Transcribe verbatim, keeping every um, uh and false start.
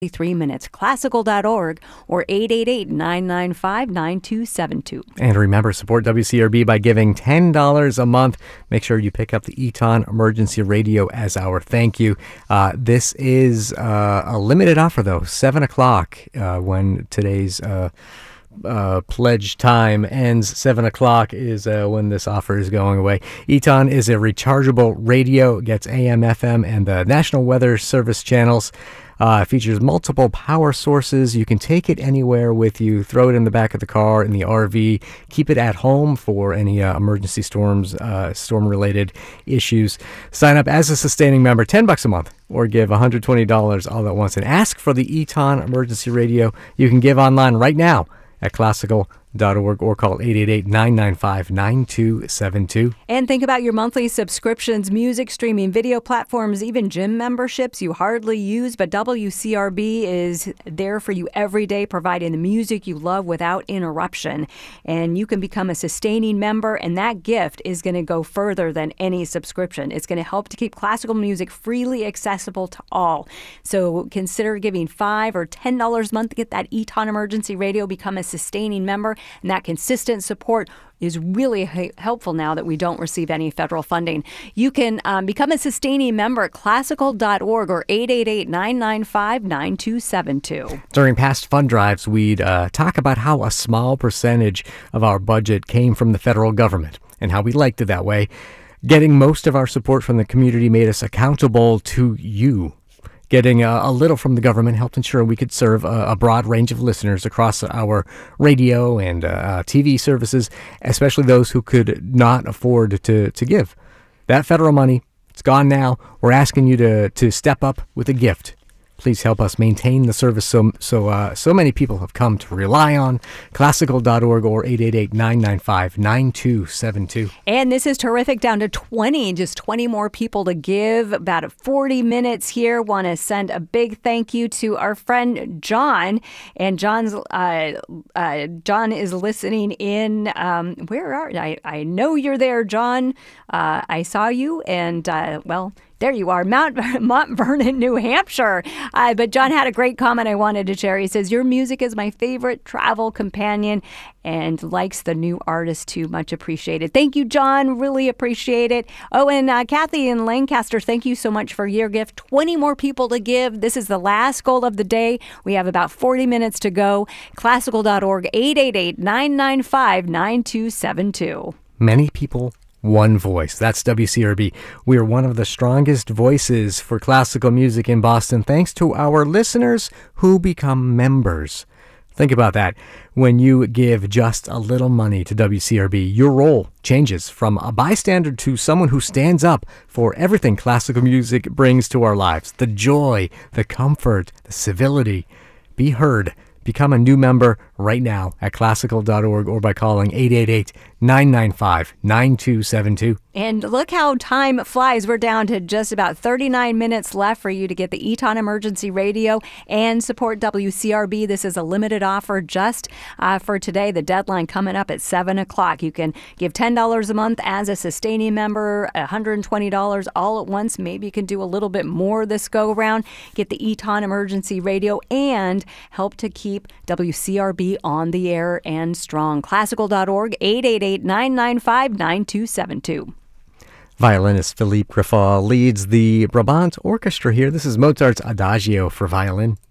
three minutes. Classical dot org or eight eight eight, nine nine five, nine two seven two. And remember, support W C R B by giving ten dollars a month. Make sure you pick up the Eton Emergency Radio as our thank you. Uh, this is uh, a limited offer, though. seven o'clock uh, when today's uh, uh, pledge time ends. seven o'clock is uh, when this offer is going away. Eton is a rechargeable radio. It gets A M, F M, and the National Weather Service channels. Uh, it features multiple power sources. You can take it anywhere with you. Throw it in the back of the car, in the R V. Keep it at home for any uh, emergency storms, uh, storm-related issues. Sign up as a sustaining member, ten bucks a month, or give one hundred twenty dollars all at once. And ask for the Eton Emergency Radio. You can give online right now at classical dot org or call eight eight eight, nine nine five, nine two seven two. And think about your monthly subscriptions, music streaming, video platforms, even gym memberships you hardly use, but W C R B is there for you every day, providing the music you love without interruption. And you can become a sustaining member, and that gift is going to go further than any subscription. It's going to help to keep classical music freely accessible to all. So consider giving five or ten dollars a month to get that Eton Emergency Radio, become a sustaining member. And that consistent support is really ha- helpful now that we don't receive any federal funding. You can um, become a sustaining member at classical dot org or eight eight eight, nine nine five, nine two seven two. During past fund drives, we'd uh, talk about how a small percentage of our budget came from the federal government and how we liked it that way. Getting most of our support from the community made us accountable to you. Getting a, a little from the government helped ensure we could serve a, a broad range of listeners across our radio and uh, T V services, especially those who could not afford to, to give. That federal money, it's gone now. We're asking you to, to step up with a gift. Please help us maintain the service so so uh, so many people have come to rely on. classical dot org or eight eight eight, nine nine five, nine two seven two. And this is terrific. Down to twenty, just twenty more people to give. About forty minutes here. Want to send a big thank you to our friend John. And John's uh, uh, John is listening in. Um, where are I? I know you're there, John. Uh, I saw you, and uh, well. There you are, Mount, Mount Vernon, New Hampshire. Uh, but John had a great comment I wanted to share. He says, your music is my favorite travel companion and likes the new artist too. Much appreciated. Thank you, John. Really appreciate it. Oh, and uh, Kathy in Lancaster, thank you so much for your gift. twenty more people to give. This is the last goal of the day. We have about forty minutes to go. classical dot org, eight eight eight, nine nine five, nine two seven two. Many people, one voice. That's W C R B. We are one of the strongest voices for classical music in Boston, thanks to our listeners who become members. Think about that. When you give just a little money to W C R B, your role changes from a bystander to someone who stands up for everything classical music brings to our lives. The joy, the comfort, the civility. Be heard. Become a new member right now at classical dot org or by calling eight eight eight, nine nine five, nine two seven two. And look how time flies. We're down to just about thirty-nine minutes left for you to get the Eton Emergency Radio and support W C R B. This is a limited offer just uh, for today. The deadline coming up at seven o'clock. You can give ten dollars a month as a sustaining member, one hundred twenty dollars all at once. Maybe you can do a little bit more this go around. Get the Eton Emergency Radio and help to keep W C R B on the air and strong. classical dot org, eight eight eight, nine nine five, nine two seven two. Violinist Philippe Greffal leads the Brabant Orchestra here. This is Mozart's Adagio for violin.